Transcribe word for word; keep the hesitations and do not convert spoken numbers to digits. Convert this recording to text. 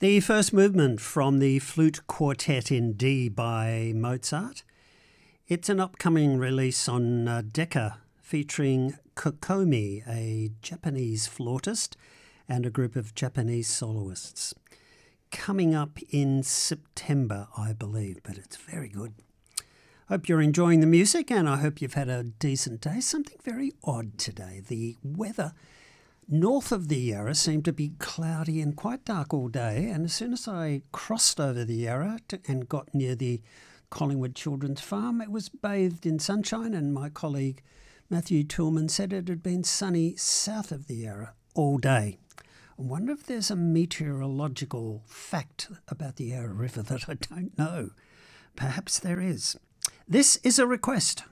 The first movement from the Flute Quartet in D by Mozart. It's an upcoming release on uh, Decca featuring Kokomi, a Japanese flautist, and a group of Japanese soloists. Coming up in September, I believe, but it's very good. Hope you're enjoying the music, and I hope you've had a decent day. Something very odd today. The weather north of the Yarra seemed to be cloudy and quite dark all day, and as soon as I crossed over the Yarra and got near the Collingwood Children's Farm, it was bathed in sunshine, and my colleague Matthew Tillman said it had been sunny south of the Yarra all day. I wonder if there's a meteorological fact about the Yarra River that I don't know. Perhaps there is. This is a request.